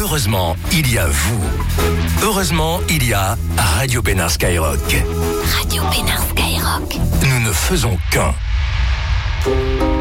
Heureusement, il y a vous. Heureusement, il y a Radio Bénard Skyrock. Radio Bénard Skyrock. Nous ne faisons qu'un.